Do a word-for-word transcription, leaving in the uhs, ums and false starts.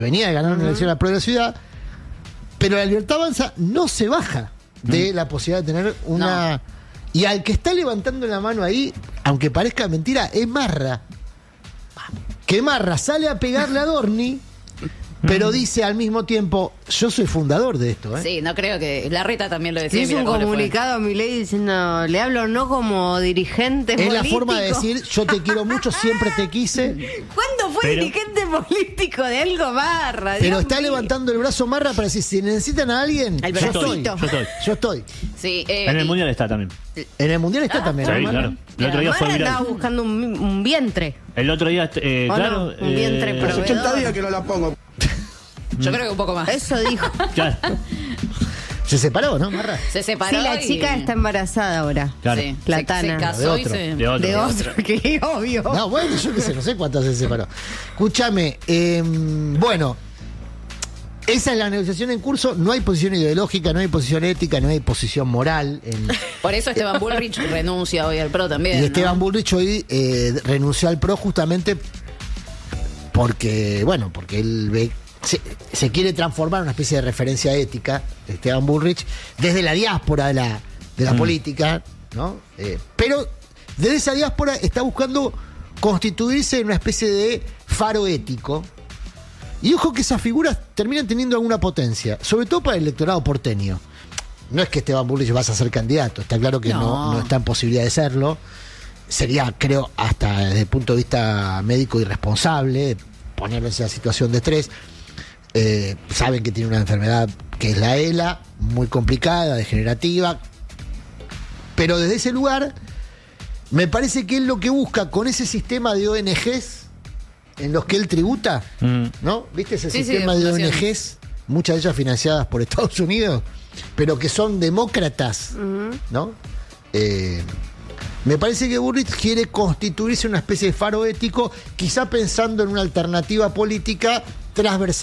venía de ganar una elección a la prueba de la ciudad, pero la Libertad Avanza no se baja de la posibilidad de tener una... No. Y al que está levantando la mano ahí, aunque parezca mentira, es Marra. Que Marra sale a pegarle a Dorni, pero dice al mismo tiempo, yo soy fundador de esto, ¿eh? Sí, no creo que... Larreta también lo decía. Es un comunicado a Milei diciendo, le hablo no como dirigente político. Es político. la forma de decir, yo te quiero mucho, siempre te quise. ¿Cuándo fue pero, dirigente político de algo Marra? Pero está mío. levantando el brazo Marra para decir, si necesitan a alguien, el yo estoy, yo estoy. Yo estoy. Sí, eh, en el Mundial está también. En el Mundial está ah, también. Sí, ¿no, claro. El otro día Marra fue viral. estaba buscando un, un vientre. El otro día, eh, claro. No, un vientre eh, proveedor. ochenta días que no la pongo. Yo creo que un poco más. Eso dijo. Claro. Se separó, ¿no, Marra? Se separó. Sí, la y... chica está embarazada ahora. Claro. Sí. La se, Tana. se casó de y otro. se... De otro. De otro, que obvio. No, bueno, yo qué sé, no sé cuántas se separó. Escúchame, eh, bueno, esa es la negociación en curso. No hay posición ideológica, no hay posición ética, no hay posición moral. En... Por eso Esteban Bullrich renuncia hoy al PRO también. Y Esteban ¿no? Bullrich hoy eh, renunció al PRO justamente porque, bueno, porque él ve... Se, se quiere transformar en una especie de referencia ética, Esteban Bullrich, desde la diáspora de la, de la mm. política, ¿no? Eh, pero desde esa diáspora está buscando constituirse en una especie de faro ético. Y ojo que esas figuras terminan teniendo alguna potencia, sobre todo para el electorado porteño. No es que Esteban Bullrich vaya a ser candidato, está claro que no, no, no está en posibilidad de serlo. Sería, creo, hasta desde el punto de vista médico irresponsable ponerlo en esa situación de estrés. Eh, saben que tiene una enfermedad que es la ELA, muy complicada, degenerativa, pero desde ese lugar me parece que él lo que busca con ese sistema de O N Ges en los que él tributa, mm. ¿no? ¿Viste ese sí, sistema sí, de, de O N Ges? Muchas de ellas financiadas por Estados Unidos, pero que son demócratas, uh-huh. ¿no? Eh, me parece que Bullrich quiere constituirse una especie de faro ético, quizá pensando en una alternativa política transversal.